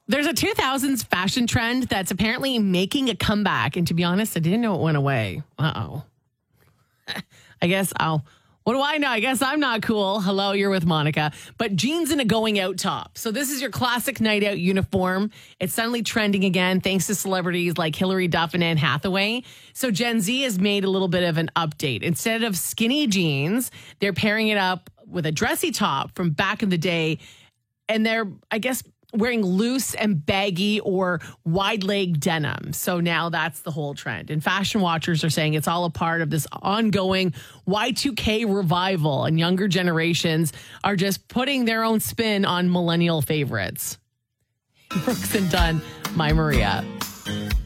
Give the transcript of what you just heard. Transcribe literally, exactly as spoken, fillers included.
There's a two thousands fashion trend that's apparently making a comeback. And to be honest, I didn't know it went away. Uh-oh. I guess I'll... What do I know? I guess I'm not cool. Hello, you're with Monica. But jeans and a going out top. So this is your classic night out uniform. It's suddenly trending again thanks to celebrities like Hilary Duff and Anne Hathaway. So Gen Z has made a little bit of an update. Instead of skinny jeans, they're pairing it up with a dressy top from back in the day. And they're, I guess, wearing loose and baggy or wide leg denim. So now that's the whole trend. And fashion watchers are saying it's all a part of this ongoing Y two K revival. And younger generations are just putting their own spin on millennial favorites. Brooks and Dunn, my Maria.